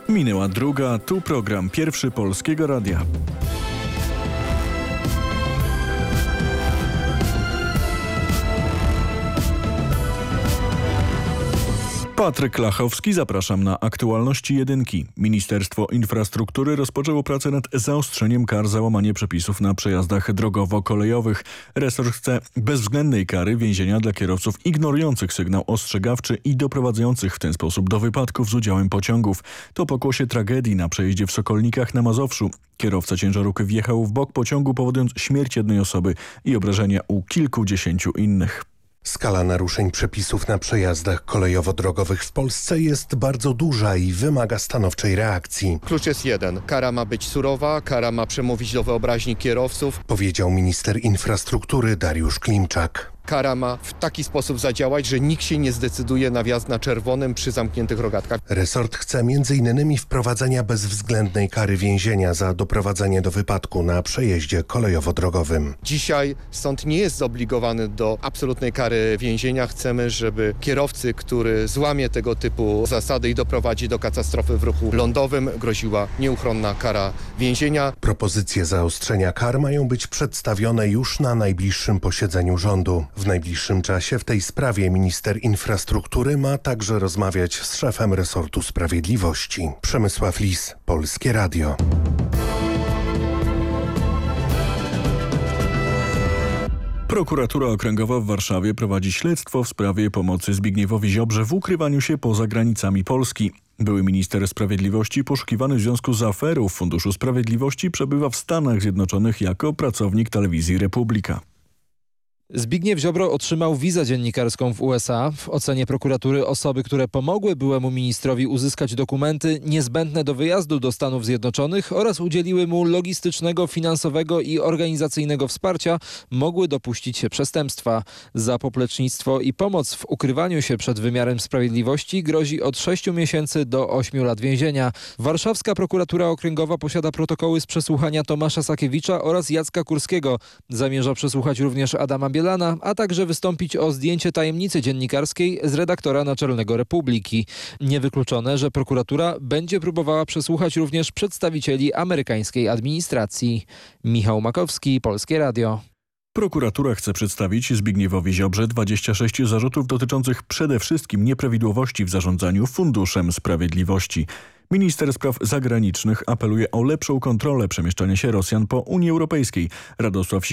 Minęła druga, tu program Pierwszy Polskiego Radia. Patryk Lachowski, zapraszam na aktualności jedynki. Ministerstwo Infrastruktury rozpoczęło pracę nad zaostrzeniem kar za łamanie przepisów na przejazdach drogowo-kolejowych. Resort chce bezwzględnej kary więzienia dla kierowców ignorujących sygnał ostrzegawczy i doprowadzających w ten sposób do wypadków z udziałem pociągów. To pokłosie tragedii na przejeździe w Sokolnikach na Mazowszu. Kierowca ciężarówki wjechał w bok pociągu, powodując śmierć jednej osoby i obrażenia u kilkudziesięciu innych. Skala naruszeń przepisów na przejazdach kolejowo-drogowych w Polsce jest bardzo duża i wymaga stanowczej reakcji. Klucz jest jeden. Kara ma być surowa, kara ma przemówić do wyobraźni kierowców. Powiedział minister infrastruktury Dariusz Klimczak. Kara ma w taki sposób zadziałać, że nikt się nie zdecyduje na wjazd na czerwonym przy zamkniętych rogatkach. Resort chce m.in. wprowadzenia bezwzględnej kary więzienia za doprowadzenie do wypadku na przejeździe kolejowo-drogowym. Dzisiaj sąd nie jest zobligowany do absolutnej kary więzienia. Chcemy, żeby kierowcy, który złamie tego typu zasady i doprowadzi do katastrofy w ruchu lądowym, groziła nieuchronna kara więzienia. Propozycje zaostrzenia kar mają być przedstawione już na najbliższym posiedzeniu rządu. W najbliższym czasie w tej sprawie minister infrastruktury ma także rozmawiać z szefem resortu sprawiedliwości. Przemysław Lis, Polskie Radio. Prokuratura Okręgowa w Warszawie prowadzi śledztwo w sprawie pomocy Zbigniewowi Ziobrze w ukrywaniu się poza granicami Polski. Były minister sprawiedliwości poszukiwany w związku z aferą w Funduszu Sprawiedliwości przebywa w Stanach Zjednoczonych jako pracownik telewizji Republika. Zbigniew Ziobro otrzymał wizę dziennikarską w USA. W ocenie prokuratury osoby, które pomogły byłemu ministrowi uzyskać dokumenty niezbędne do wyjazdu do Stanów Zjednoczonych oraz udzieliły mu logistycznego, finansowego i organizacyjnego wsparcia, mogły dopuścić się przestępstwa. Za poplecznictwo i pomoc w ukrywaniu się przed wymiarem sprawiedliwości grozi od 6 miesięcy do 8 lat więzienia. Warszawska prokuratura okręgowa posiada protokoły z przesłuchania Tomasza Sakiewicza oraz Jacka Kurskiego. Zamierza przesłuchać również Adama Bielana, a także wystąpić o zdjęcie tajemnicy dziennikarskiej z redaktora naczelnego Republiki. Niewykluczone, że prokuratura będzie próbowała przesłuchać również przedstawicieli amerykańskiej administracji. Michał Makowski, Polskie Radio. Prokuratura chce przedstawić Zbigniewowi Ziobrze 26 zarzutów dotyczących przede wszystkim nieprawidłowości w zarządzaniu Funduszem Sprawiedliwości. Minister Spraw Zagranicznych apeluje o lepszą kontrolę przemieszczania się Rosjan po Unii Europejskiej. Radosław